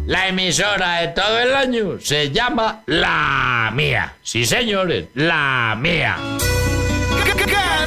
La emisora de todo el año se llama La Mía. Sí, señores, La Mía.